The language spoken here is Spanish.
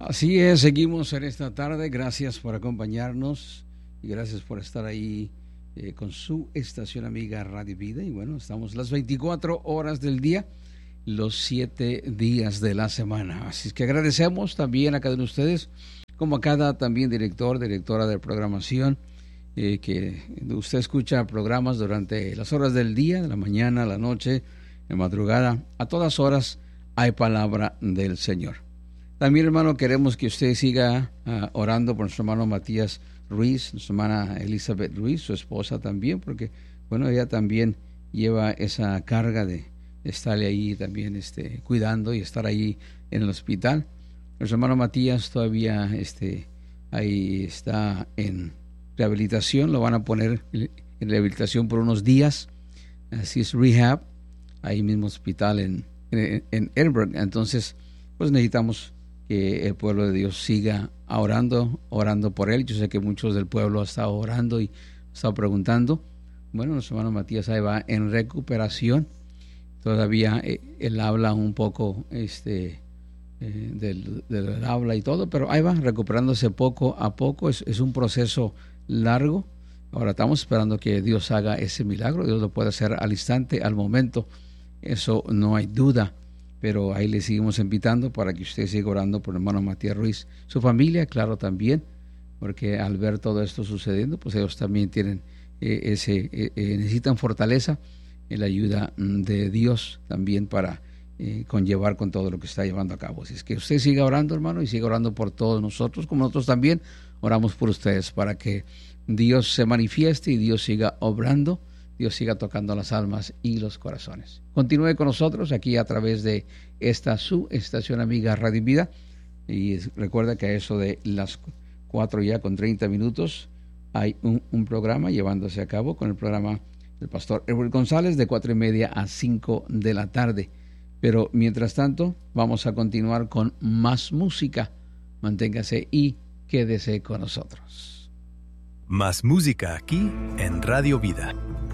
Así es, seguimos en esta tarde. Gracias por acompañarnos y gracias por estar ahí con su estación amiga Radio Vida. Y bueno, estamos las 24 horas del día, los 7 días de la semana. Así es que agradecemos también a cada uno de ustedes, como a cada también directora de programación, que usted escucha programas durante las horas del día, de la mañana, la noche, de madrugada. A todas horas hay palabra del Señor. También, hermano, queremos que usted siga orando por nuestro hermano Matías Ruiz, nuestra hermana Elizabeth Ruiz, su esposa también, porque, bueno, ella también lleva esa carga de estarle ahí también cuidando y estar ahí en el hospital. Nuestro hermano Matías todavía ahí está en rehabilitación, lo van a poner en rehabilitación por unos días, así es, rehab, ahí mismo hospital en Edinburgh. Entonces, pues necesitamos que el pueblo de Dios siga orando por él. Yo sé que muchos del pueblo han estado orando y han estado preguntando. Bueno, nuestro hermano Matías ahí va en recuperación. Todavía él habla un poco del habla y todo, pero ahí va recuperándose poco a poco. Es un proceso largo. Ahora estamos esperando que Dios haga ese milagro. Dios lo puede hacer al instante, al momento. Eso no hay duda. Pero ahí le seguimos invitando para que usted siga orando por el hermano Matías Ruiz, su familia, claro, también, porque al ver todo esto sucediendo, pues ellos también tienen necesitan fortaleza, la ayuda de Dios también para conllevar con todo lo que está llevando a cabo. Así es que usted siga orando, hermano, y siga orando por todos nosotros, como nosotros también oramos por ustedes, para que Dios se manifieste y Dios siga obrando, Dios siga tocando las almas y los corazones. Continúe con nosotros aquí a través de esta su estación amiga Radio Vida. Y recuerda que a eso de las 4:30 hay un programa llevándose a cabo con el programa del pastor Edward González de 4:30 a 5 de la tarde. Pero mientras tanto, vamos a continuar con más música. Manténgase y quédese con nosotros. Más música aquí en Radio Vida.